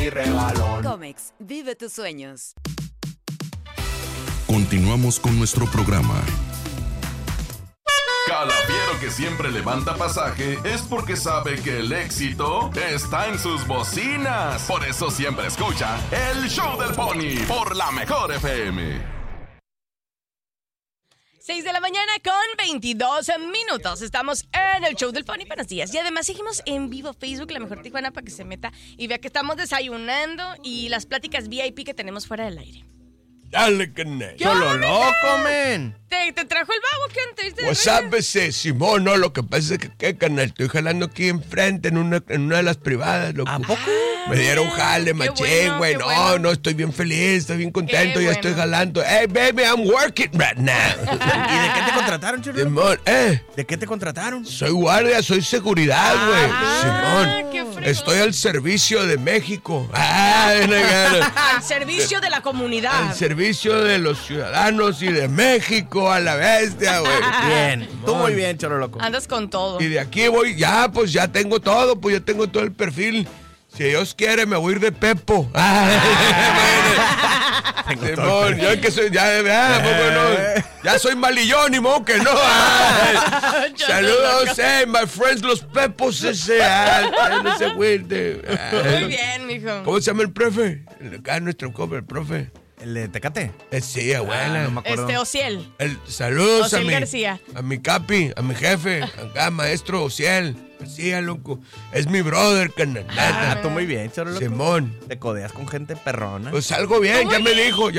y regalón. Comex, vive tus sueños. Continuamos con nuestro programa. Calafiero que siempre levanta pasaje es porque sabe que el éxito está en sus bocinas. Por eso siempre escucha el Show del Pony por la Mejor FM. 6 de la mañana con 22 minutos. Estamos en el Show del Pony. Buenos días. Y además seguimos en vivo Facebook, La Mejor Tijuana, para que se meta y vea que estamos desayunando y las pláticas VIP que tenemos fuera del aire. Dale, canal. Solo loco, men. ¿Te trajo el babo que antes? Pues sábese, Simón, no, lo que pasa es que, ¿qué, canal? Estoy jalando aquí enfrente en una de las privadas, loco. ¿A poco? Me dieron jale, machín, güey. No, estoy bien feliz, estoy bien contento, Qué ya bueno. estoy jalando. Hey, baby, I'm working right now. ¿Y de qué te contrataron, Cholo? Simón, ¿De qué te contrataron? soy guardia, soy seguridad, güey. qué Simón, fregón. estoy al servicio de México. Al Al servicio de la comunidad. servicio de los ciudadanos y de México a la bestia, güey. Bien. Tú muy bien, Cholo loco. Andas con todo. Y de aquí voy, ya tengo todo, pues ya tengo todo el perfil. Si Dios quiere, me voy a ir de Pepo. Simón, yo que soy, ya soy malillón, ni modo que no. Saludos, my friends, los Pepos, no se agüite. Muy bien, mijo. ¿Cómo se llama el profe? Acá nuestro cover, el profe. ¿El de Tecate? Sí, abuela. No me acuerdo. Ociel. Saludos Ociel García. a mi capi, a mi jefe, acá, maestro Ociel. Sí, loco. Es mi brother, canal. Tú muy bien, Cholo loco. Simón. Te codeas con gente perrona. Pues algo bien, ya me dijo,